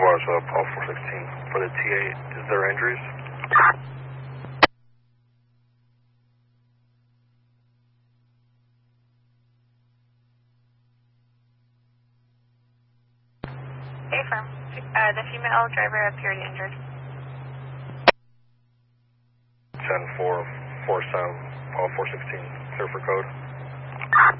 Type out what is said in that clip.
Garage, Paul 416. For the T8, is there injuries? Hey, firm. The female driver appeared injured. 10-4, 47, Paul 416. Clear for code.